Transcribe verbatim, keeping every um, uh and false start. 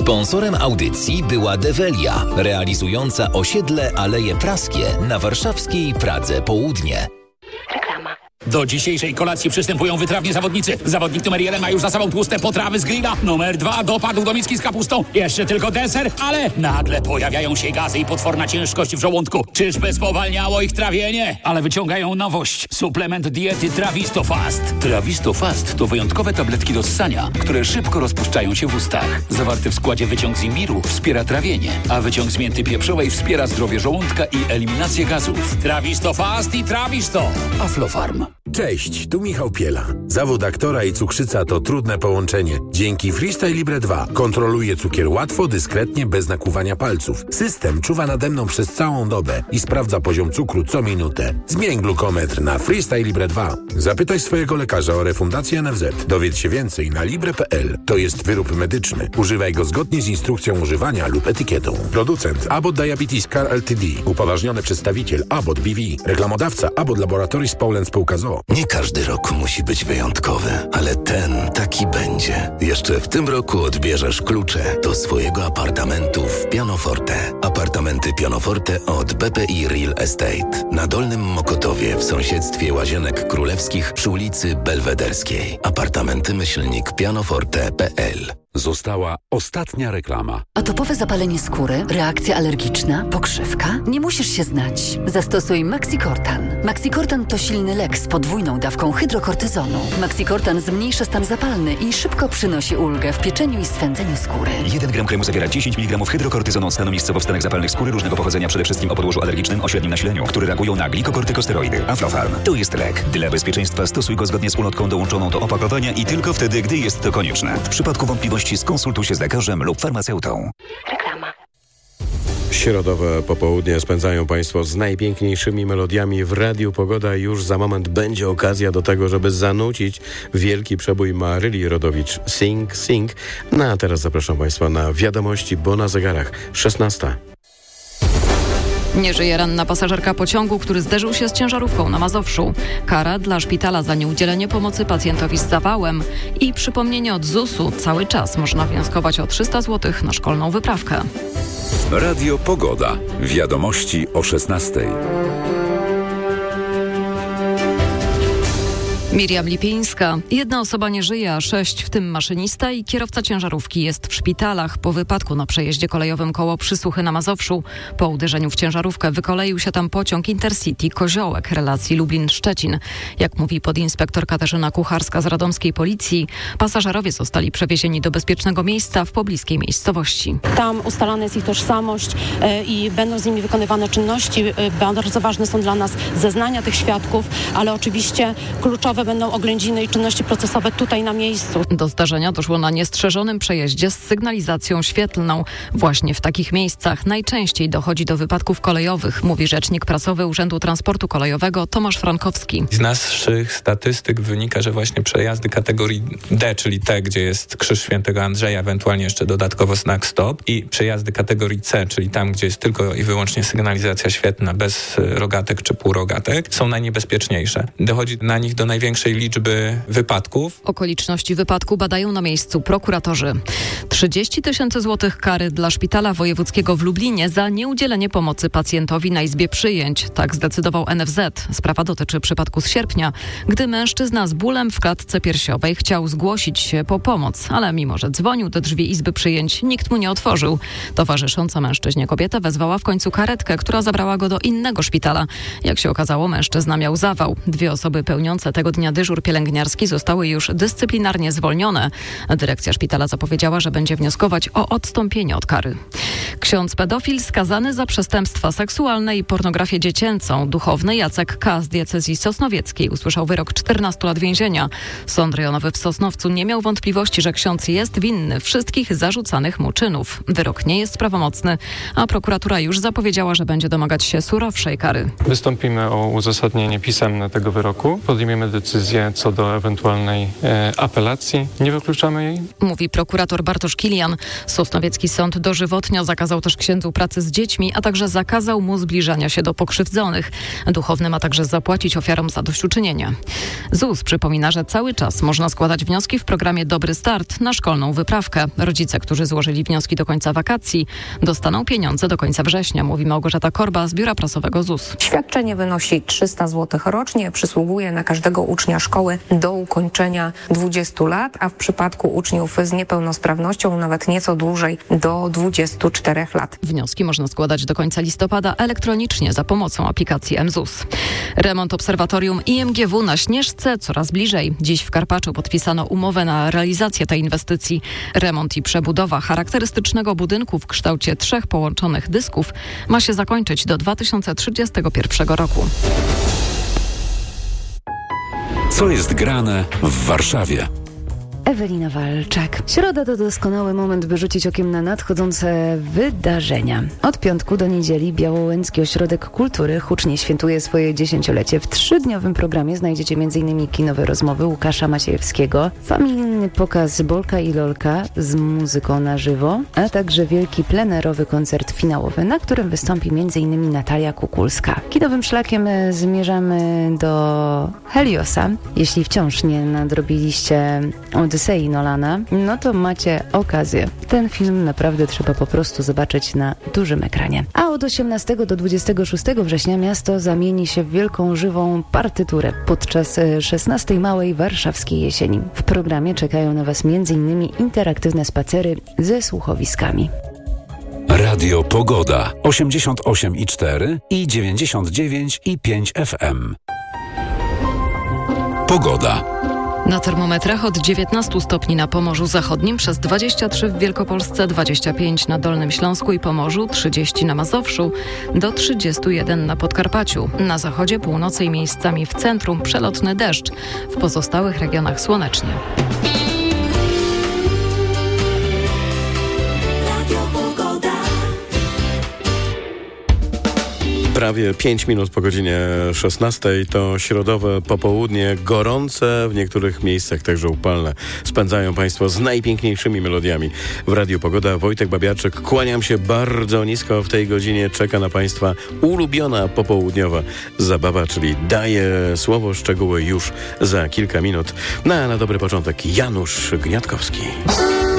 Sponsorem audycji była Develia, realizująca osiedle Aleje Praskie na warszawskiej Pradze Południe. Reklama. Do dzisiejszej kolacji przystępują wytrawni zawodnicy. Zawodnik numer jeden ma już za sobą tłuste potrawy z grilla. Numer dwa dopadł do miski z kapustą. Jeszcze tylko deser, ale nagle pojawiają się gazy i potworna ciężkość w żołądku. Czyżby spowalniało ich trawienie? Ale wyciągają nowość. Suplement diety Travistofast. Travistofast to wyjątkowe tabletki do ssania, które szybko rozpuszczają się w ustach. Zawarte w składzie wyciąg z imbiru wspiera trawienie, a wyciąg z mięty pieprzowej wspiera zdrowie żołądka i eliminację gazów. Travistofast i Travisto. Aflofarm. Cześć, tu Michał Piela. Zawód aktora i cukrzyca to trudne połączenie. Dzięki Freestyle Libre dwa kontroluję cukier łatwo, dyskretnie, bez nakłuwania palców. System czuwa nade mną przez całą dobę i sprawdza poziom cukru co minutę. Zmień glukometr na Freestyle Libre dwa. Zapytaj swojego lekarza o refundację N F Z. Dowiedz się więcej na libre kropka p l. To jest wyrób medyczny. Używaj go zgodnie z instrukcją używania lub etykietą. Producent Abbott Diabetes Care Ltd. Upoważniony przedstawiciel Abbott B V. Reklamodawca Abbott Laboratories Poland Spółka z o o. Nie każdy rok musi być wyjątkowy, ale ten taki będzie. Jeszcze w tym roku odbierzesz klucze do swojego apartamentu w Pianoforte. Apartamenty Pianoforte od B P I Real Estate. Na Dolnym Mokotowie w sąsiedztwie Łazienek Królewskich przy ulicy Belwederskiej. Apartamenty myślnik pianoforte kropka p l. Została ostatnia reklama. Atopowe zapalenie skóry, reakcja alergiczna, pokrzywka? Nie musisz się znać. Zastosuj Maxicortan. Maxicortan to silny lek z podwójną dawką hydrokortyzonu. Maxicortan zmniejsza stan zapalny i szybko przynosi ulgę w pieczeniu i swędzeniu skóry. jeden gram kremu zawiera dziesięć miligramów hydrokortyzonu stanu miejscowo w stanach zapalnych skóry różnego pochodzenia, przede wszystkim o podłożu alergicznym o średnim nasileniu, które reagują na glikokortykosteroidy. Aflofarm to jest lek. Dla bezpieczeństwa stosuj go zgodnie z ulotką dołączoną do opakowania i tylko wtedy, gdy jest to konieczne. W przypadku wątpliwości skonsultuj się z lekarzem lub farmaceutą. Reklama. Środowe popołudnie spędzają Państwo z najpiękniejszymi melodiami w Radiu Pogoda. Już za moment będzie okazja do tego, żeby zanucić wielki przebój Maryli Rodowicz Sing Sing. No a teraz zapraszam Państwa na wiadomości, bo na zegarach szesnasta. Nie żyje ranna pasażerka pociągu, który zderzył się z ciężarówką na Mazowszu. Kara dla szpitala za nieudzielenie pomocy pacjentowi z zawałem i przypomnienie od zusu. Cały czas można wnioskować o trzysta złotych na szkolną wyprawkę. Radio Pogoda. Wiadomości o szesnastej. Miriam Lipińska. Jedna osoba nie żyje, a sześć, w tym maszynista i kierowca ciężarówki, jest w szpitalach po wypadku na przejeździe kolejowym koło Przysuchy na Mazowszu. Po uderzeniu w ciężarówkę wykoleił się tam pociąg Intercity Koziołek relacji Lublin-Szczecin. Jak mówi podinspektor Katarzyna Kucharska z radomskiej policji, pasażerowie zostali przewiezieni do bezpiecznego miejsca w pobliskiej miejscowości. Tam ustalana jest ich tożsamość yy, i będą z nimi wykonywane czynności. Yy, bardzo ważne są dla nas zeznania tych świadków, ale oczywiście kluczowe będą oględziny i czynności procesowe tutaj na miejscu. Do zdarzenia doszło na niestrzeżonym przejeździe z sygnalizacją świetlną. Właśnie w takich miejscach najczęściej dochodzi do wypadków kolejowych, mówi rzecznik prasowy Urzędu Transportu Kolejowego Tomasz Frankowski. Z naszych statystyk wynika, że właśnie przejazdy kategorii D, czyli te, gdzie jest Krzyż Świętego Andrzeja, ewentualnie jeszcze dodatkowo znak stop, i przejazdy kategorii C, czyli tam, gdzie jest tylko i wyłącznie sygnalizacja świetlna bez rogatek czy półrogatek, są najniebezpieczniejsze. Dochodzi na nich do największej liczby wypadków. Okoliczności wypadku badają na miejscu prokuratorzy. trzydzieści tysięcy złotych kary dla Szpitala Wojewódzkiego w Lublinie za nieudzielenie pomocy pacjentowi na izbie przyjęć. Tak zdecydował N F Z. Sprawa dotyczy przypadku z sierpnia, gdy mężczyzna z bólem w klatce piersiowej chciał zgłosić się po pomoc, ale mimo że dzwonił do drzwi izby przyjęć, nikt mu nie otworzył. Towarzysząca mężczyźnie kobieta wezwała w końcu karetkę, która zabrała go do innego szpitala. Jak się okazało, mężczyzna miał zawał. Dwie osoby pełniące tego dnia dyżur pielęgniarski zostały już dyscyplinarnie zwolnione. Dyrekcja szpitala zapowiedziała, że będzie wnioskować o odstąpienie od kary. Ksiądz pedofil skazany za przestępstwa seksualne i pornografię dziecięcą. Duchowny Jacek K. z diecezji sosnowieckiej usłyszał wyrok czternastu lat więzienia. Sąd rejonowy w Sosnowcu nie miał wątpliwości, że ksiądz jest winny wszystkich zarzucanych mu czynów. Wyrok nie jest prawomocny, a prokuratura już zapowiedziała, że będzie domagać się surowszej kary. Wystąpimy o uzasadnienie pisemne tego wyroku. Podejmiemy decyzję co do ewentualnej e, apelacji. Nie wykluczamy jej. Mówi prokurator Bartosz Kilian. Sosnowiecki sąd dożywotnio zakazał nakazał też księdzu pracy z dziećmi, a także zakazał mu zbliżania się do pokrzywdzonych. Duchowny ma także zapłacić ofiarom zadośćuczynienie. Z U S przypomina, że cały czas można składać wnioski w programie Dobry Start na szkolną wyprawkę. Rodzice, którzy złożyli wnioski do końca wakacji, dostaną pieniądze do końca września, mówi Małgorzata Korba z Biura Prasowego Z U S. Świadczenie wynosi trzysta złotych rocznie, przysługuje na każdego ucznia szkoły do ukończenia dwudziestu lat, a w przypadku uczniów z niepełnosprawnością nawet nieco dłużej do dwudziestu czterech lat. Wnioski można składać do końca listopada elektronicznie za pomocą aplikacji M Z U S. Remont obserwatorium I M G W na Śnieżce coraz bliżej. Dziś w Karpaczu podpisano umowę na realizację tej inwestycji. Remont i przebudowa charakterystycznego budynku w kształcie trzech połączonych dysków ma się zakończyć do dwa tysiące trzydziestego pierwszego roku. Co jest grane w Warszawie? Ewelina Walczak. Środa to doskonały moment, by rzucić okiem na nadchodzące wydarzenia. Od piątku do niedzieli Białołęcki Ośrodek Kultury hucznie świętuje swoje dziesięciolecie. W trzydniowym programie znajdziecie m.in. kinowe rozmowy Łukasza Maciejewskiego, familijny pokaz Bolka i Lolka z muzyką na żywo, a także wielki plenerowy koncert finałowy, na którym wystąpi m.in. Natalia Kukulska. Kinowym szlakiem zmierzamy do Heliosa. Jeśli wciąż nie nadrobiliście Odysei Nolana, no to macie okazję. Ten film naprawdę trzeba po prostu zobaczyć na dużym ekranie. A od osiemnastego do dwudziestego szóstego września miasto zamieni się w wielką, żywą partyturę podczas szesnastej Małej Warszawskiej Jesieni. W programie czekają na Was m.in. interaktywne spacery ze słuchowiskami. Radio Pogoda osiemdziesiąt osiem i cztery i dziewięćdziesiąt dziewięć i pięć F M. Pogoda. Na termometrach od dziewiętnastu stopni na Pomorzu Zachodnim, przez dwadzieścia trzy w Wielkopolsce, dwadzieścia pięć na Dolnym Śląsku i Pomorzu, trzydzieści na Mazowszu, do trzydziestu jeden na Podkarpaciu. Na zachodzie, północy i miejscami w centrum przelotny deszcz, w pozostałych regionach słonecznie. Prawie pięć minut po godzinie szesnastej to środowe popołudnie, gorące, w niektórych miejscach także upalne. Spędzają Państwo z najpiękniejszymi melodiami. W Radiu Pogoda Wojtek Babiarczyk. Kłaniam się bardzo nisko. W tej godzinie czeka na Państwa ulubiona popołudniowa zabawa, czyli daję słowo, szczegóły już za kilka minut. No a na dobry początek Janusz Gniatkowski.